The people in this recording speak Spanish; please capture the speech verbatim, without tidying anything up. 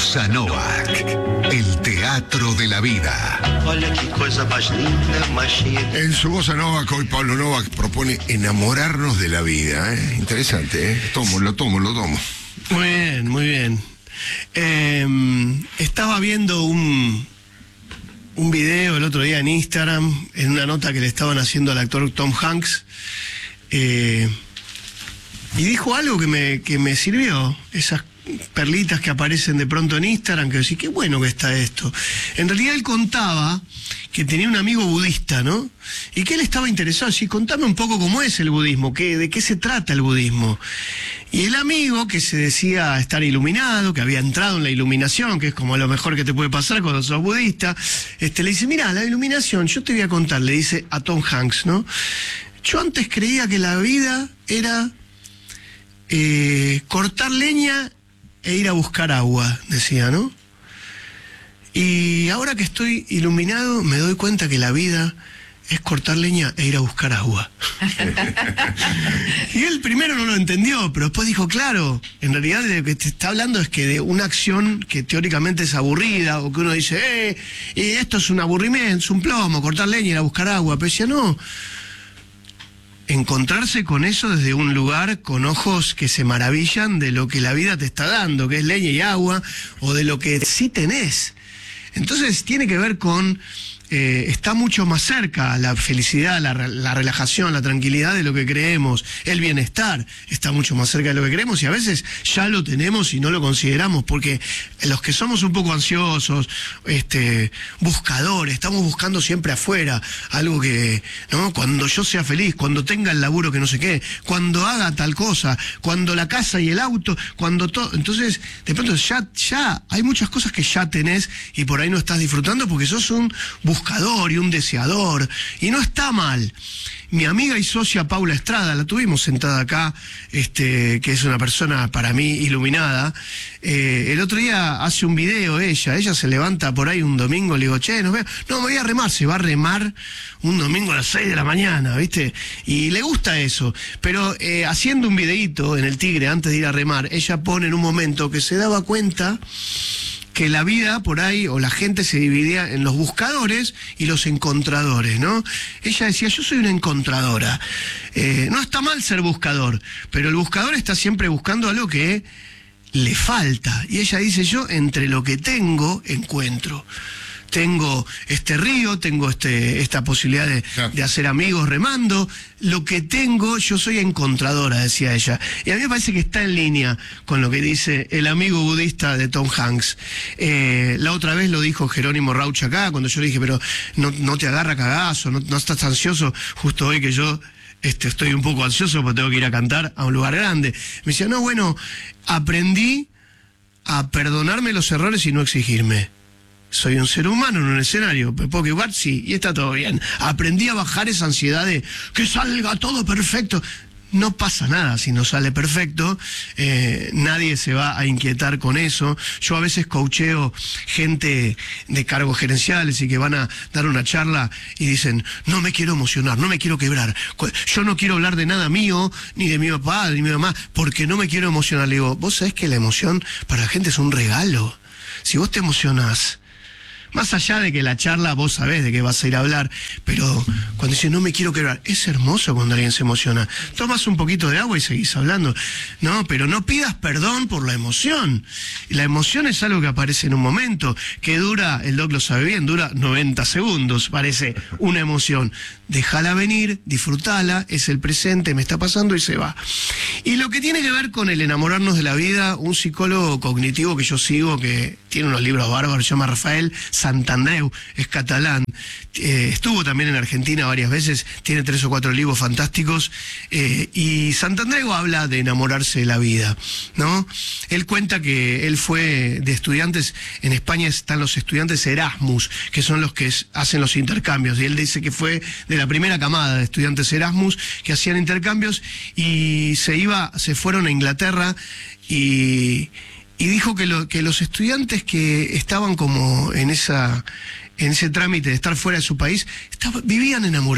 Bossa Nova, el teatro de la vida. En su Bossa Nova, hoy Pablo Novak propone enamorarnos de la vida. ¿eh? Interesante, ¿eh? Tomo, lo tomo, lo tomo. Muy bien, muy bien. Eh, estaba viendo un, un video el otro día en Instagram, en una nota que le estaban haciendo al actor Tom Hanks, eh, y dijo algo que me, que me sirvió, esas perlitas que aparecen de pronto en Instagram, que decís, qué bueno que está esto. En realidad él contaba que tenía un amigo budista, ¿no? Y que él estaba interesado, sí, contame un poco cómo es el budismo, qué, de qué se trata el budismo. Y el amigo, que se decía estar iluminado, que había entrado en la iluminación, que es como lo mejor que te puede pasar cuando sos budista, este, le dice, mira, la iluminación, yo te voy a contar, le dice a Tom Hanks, ¿no? Yo antes creía que la vida era eh, cortar leña e ir a buscar agua, decía, ¿no? Y ahora que estoy iluminado, me doy cuenta que la vida es cortar leña e ir a buscar agua. Y él primero no lo entendió, pero después dijo, claro, en realidad de lo que te está hablando es que de una acción que teóricamente es aburrida, o que uno dice, eh, y esto es un aburrimiento, es un plomo, cortar leña e ir a buscar agua. Pero decía, no, encontrarse con eso desde un lugar con ojos que se maravillan de lo que la vida te está dando, que es leña y agua, o de lo que sí tenés. Entonces tiene que ver con, eh, está mucho más cerca la felicidad, la, la relajación, la tranquilidad de lo que creemos, el bienestar está mucho más cerca de lo que creemos y a veces ya lo tenemos y no lo consideramos, porque los que somos un poco ansiosos, este, buscadores, estamos buscando siempre afuera, algo que, ¿no? Cuando yo sea feliz, cuando tenga el laburo que no sé qué, cuando haga tal cosa, cuando la casa y el auto, cuando todo, entonces de pronto ya, ya hay muchas cosas que ya tenés y por ahí no estás disfrutando porque sos un buscador y un deseador, y no está mal. Mi amiga y socia Paula Estrada, la tuvimos sentada acá, este, que es una persona para mí iluminada, eh, el otro día hace un video ella, ella se levanta por ahí un domingo, le digo, che, nos vemos, no, me voy a remar, se va a remar un domingo a las seis de la mañana, ¿viste? Y le gusta eso, pero eh, haciendo un videíto en el Tigre antes de ir a remar, ella pone en un momento que se daba cuenta que la vida por ahí, o la gente se dividía en los buscadores y los encontradores, ¿no? Ella decía, yo soy una encontradora. Eh, no está mal ser buscador, pero el buscador está siempre buscando algo que le falta. Y ella dice, yo entre lo que tengo, encuentro. Tengo este río, tengo este, esta posibilidad de, claro, de hacer amigos remando. Lo que tengo, yo soy encontradora, decía ella. Y a mí me parece que está en línea con lo que dice el amigo budista de Tom Hanks. Eh, la otra vez lo dijo Jerónimo Rauch acá, cuando yo le dije, pero no, no te agarra cagazo, no, no estás ansioso, justo hoy que yo este, estoy un poco ansioso porque tengo que ir a cantar a un lugar grande. Me decía, no, bueno, aprendí a perdonarme los errores y no exigirme. Soy un ser humano en un escenario, me puedo equivocar, sí, y está todo bien. Aprendí a bajar esa ansiedad de que salga todo perfecto. No pasa nada si no sale perfecto, eh, nadie se va a inquietar con eso. Yo a veces coacheo gente de cargos gerenciales y que van a dar una charla y dicen, no me quiero emocionar, no me quiero quebrar, yo no quiero hablar de nada mío, ni de mi papá, ni de mi mamá, porque no me quiero emocionar. Le digo, vos sabés que la emoción para la gente es un regalo. Si vos te emocionás, más allá de que la charla vos sabés de qué vas a ir a hablar, pero cuando dices no me quiero quebrar, es hermoso cuando alguien se emociona. Tomas un poquito de agua y seguís hablando. No, pero no pidas perdón por la emoción. La emoción es algo que aparece en un momento, que dura, el doc lo sabe bien, dura noventa segundos, parece una emoción. Déjala venir, disfrutala, es el presente, me está pasando y se va. Y lo que tiene que ver con el enamorarnos de la vida, un psicólogo cognitivo que yo sigo, que tiene unos libros bárbaros, se llama Rafael Santandreu, es catalán, eh, estuvo también en Argentina varias veces, tiene tres o cuatro libros fantásticos, eh, y Santandreu habla de enamorarse de la vida, ¿no? Él cuenta que él fue de estudiantes, en España están los estudiantes Erasmus, que son los que es, hacen los intercambios, y él dice que fue de la primera camada de estudiantes Erasmus que hacían intercambios y se iba, se fueron a Inglaterra y... Y dijo que, lo, que los estudiantes que estaban como en esa en ese trámite de estar fuera de su país estaban, vivían enamorados.